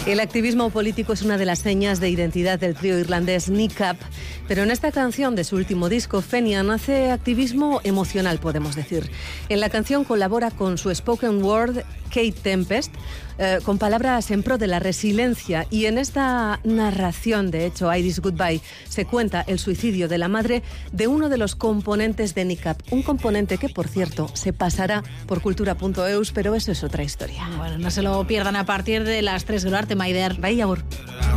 El activismo político es una de las señas de identidad del trío irlandés Nick Up, pero en esta canción de su último disco, Fenian, hace activismo emocional, podemos decir. En la canción colabora con su spoken word, Kate Tempest, con palabras en pro de la resiliencia, y en esta narración, de hecho, Iris Goodbye, se cuenta el suicidio de la madre de uno de los componentes de Nick Up, un componente que, por cierto, se pasará por cultura.eus, pero eso es otra historia. Bueno, no se lo pierdan a partir de las 3 de la tarde, Maider. Bai, agur.